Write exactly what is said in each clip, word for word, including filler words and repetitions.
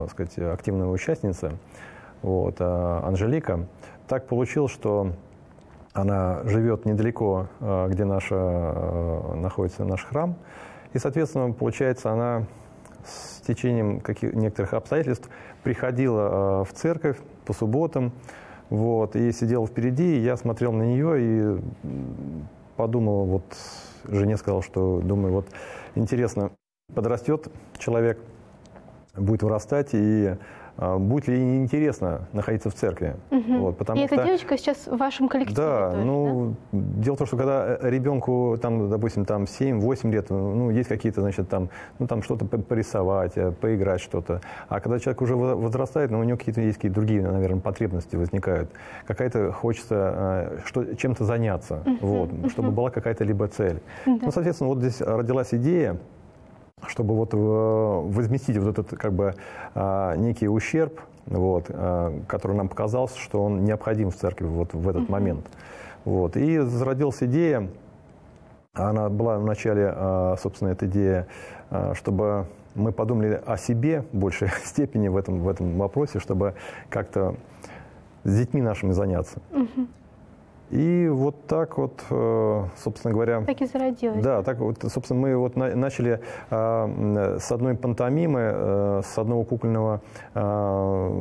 так сказать, активная участница, вот, Анжелика. Так получилось, что она живет недалеко, где наша, находится наш храм, и, соответственно, получается, она с течением каких, некоторых обстоятельств приходила в церковь по субботам, вот, и сидела впереди, и я смотрел на нее и подумал, вот, жене сказал, что, думаю, вот, интересно, подрастет человек, будет вырастать, и а, будет ли ей интересно находиться в церкви. Угу. Вот, потому и что, эта девочка сейчас в вашем коллективе да, тоже, ну, да? Дело в том, что когда ребенку, там, допустим, там семь-восемь лет, ну, есть какие-то, значит, там, ну, там что-то порисовать, поиграть что-то. А когда человек уже возрастает, ну, у него какие-то есть какие-то другие, наверное, потребности возникают. Какая-то хочется что, чем-то заняться, uh-huh, вот, uh-huh. чтобы была какая-то либо цель. Uh-huh. Ну, соответственно, вот здесь родилась идея, чтобы вот возместить вот этот как бы некий ущерб, вот, который нам показался, что он необходим в церкви вот в этот uh-huh. момент. Вот. И зародилась идея, она была в начале, собственно, эта идея, чтобы мы подумали о себе в большей степени в этом, в этом вопросе, чтобы как-то с детьми нашими заняться. Uh-huh. И вот так вот, собственно говоря... Так и зародилось. Да, так вот, собственно, мы вот на, начали а, с одной пантомимы, а, с одного кукольного а,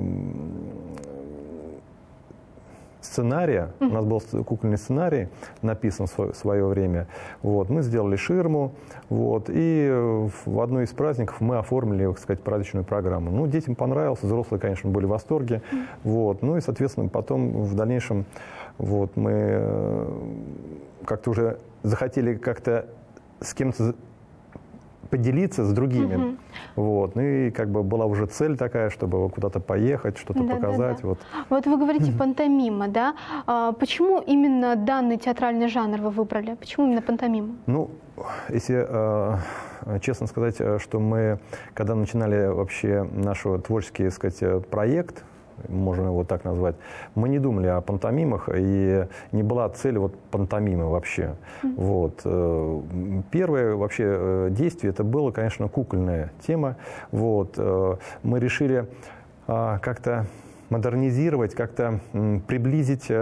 сценария. Uh-huh. У нас был кукольный сценарий, написан в свое, в свое время. Вот, мы сделали ширму, вот, и в одну из праздников мы оформили, так сказать, праздничную программу. Ну, детям понравилось, взрослые, конечно, были в восторге. Uh-huh. Вот, ну и, соответственно, потом в дальнейшем вот, мы как-то уже захотели как-то с кем-то поделиться с другими. Uh-huh. Вот. Ну и как бы была уже цель такая, чтобы куда-то поехать, что-то да, показать. Да, да. Вот. Вот вы говорите пантомима, да? А почему именно данный театральный жанр вы выбрали? Почему именно пантомима? Ну, если честно сказать, что мы, когда начинали вообще наш творческий, так сказать, проект, можно его так назвать, мы не думали о пантомимах, и не была цель вот пантомимы вообще. Mm-hmm. Вот. Первое вообще действие, это была, конечно, кукольная тема. Вот. Мы решили как-то модернизировать, как-то приблизить,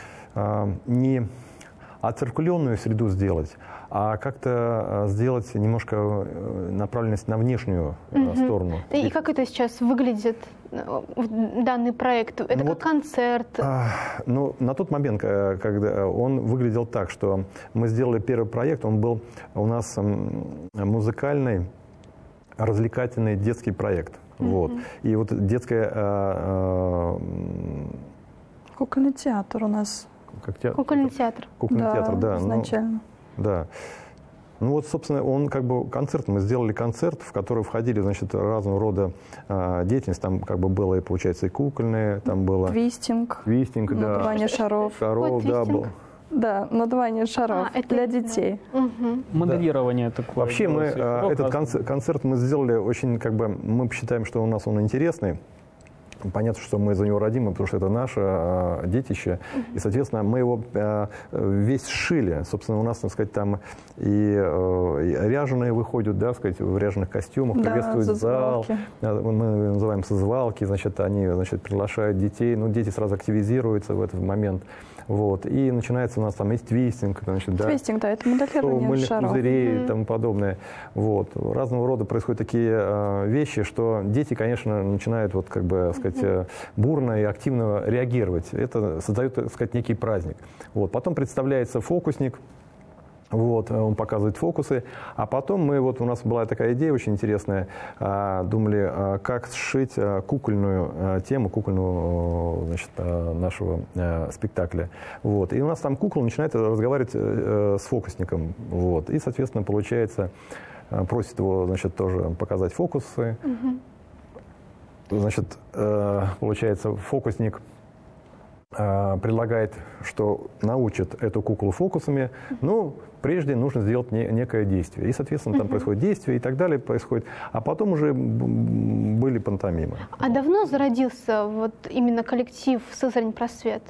не оциркуленную среду сделать, а как-то сделать немножко направленность на внешнюю uh-huh. сторону. И как это сейчас выглядит, данный проект? Это ну как вот, концерт? А, ну, на тот момент, когда он выглядел так, что мы сделали первый проект, он был у нас музыкальный, развлекательный детский проект. Uh-huh. Вот. И вот детская... А, а, Кукольный театр у нас. Как театр? Кукольный театр. Кукольный да, театр, да. изначально. Ну, да. Ну вот, собственно, он как бы концерт, мы сделали концерт, в который входили, значит, разного рода а, деятельность. Там как бы было, и, получается, и кукольное, там было... Твистинг. Твистинг, да. Надувание шаров. Шаров, да, был. Да, надувание шаров а, это для детей. Угу. Моделирование да. такое. Вообще мы а, этот концерт, концерт мы сделали очень, как бы, мы считаем, что у нас он интересный. Понятно, что мы за него родимы, потому что это наше а, детище. И, соответственно, мы его а, весь сшили. Собственно, у нас, так сказать, там и, а, и ряженые выходят, да, сказать, в ряженых костюмах, да, приветствуют зал. Мы называем созвалки, значит, они, значит, приглашают детей. Ну, дети сразу активизируются в этот момент. Вот. И начинается у нас там есть твистинг. Значит, да, твистинг, да, это моделирование мыльных шаров. пузырей Mm-hmm. и тому подобное. Вот. Разного рода происходят такие э, вещи, что дети, конечно, начинают, вот, как бы, сказать, mm-hmm. бурно и активно реагировать. Это создает, так сказать, некий праздник. Вот. Потом представляется фокусник. Вот, он показывает фокусы, а потом мы, вот у нас была такая идея очень интересная, думали, как сшить кукольную тему, кукольную, значит, нашего спектакля. Вот, и у нас там кукол начинает разговаривать с фокусником, вот, и, соответственно, получается, просит его, значит, тоже показать фокусы, угу. Значит, получается, фокусник предлагает, что научит эту куклу фокусами, ну, прежде нужно сделать не, некое действие. И, соответственно, там uh-huh. происходит действие и так далее происходит. А потом уже были пантомимы. А давно зародился вот именно коллектив «Сызрань Просвет»?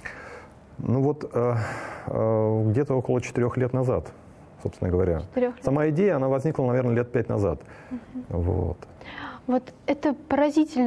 Ну вот э, э, где-то около четырех лет назад, собственно говоря. Сама идея, она возникла, наверное, лет пять назад. Uh-huh. Вот. Вот это поразительно.